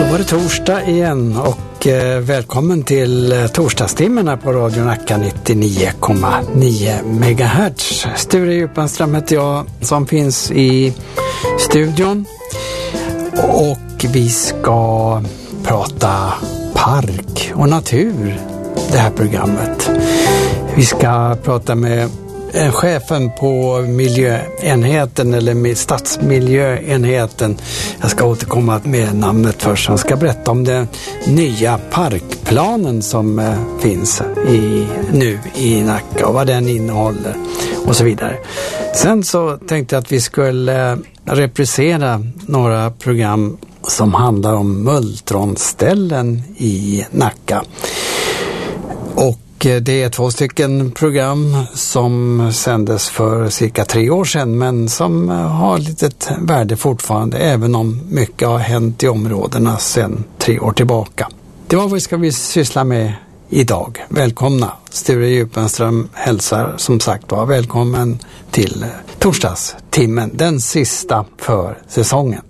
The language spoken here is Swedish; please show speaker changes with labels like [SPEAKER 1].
[SPEAKER 1] var det torsdag igen och välkommen till torsdagstimmarna på Radio Nacka 99,9 MHz. Sture Djupanström heter jag som finns i studion och vi ska prata park och natur det här programmet. Vi ska prata med chefen på miljöenheten eller stadsmiljöenheten. Jag ska återkomma med namnet först. Han ska berätta om den nya parkplanen som finns nu i Nacka och vad den innehåller och så vidare. Sen så tänkte jag att vi skulle reprisera några program som handlar om multronställen i Nacka. Och det är 2 stycken program som sändes för cirka 3 år sedan men som har litet värde fortfarande även om mycket har hänt i områdena sedan 3 år tillbaka. Det var vad vi ska syssla med idag. Välkomna! Sture Djupanström hälsar som sagt var välkommen till torsdagstimmen, den sista för säsongen.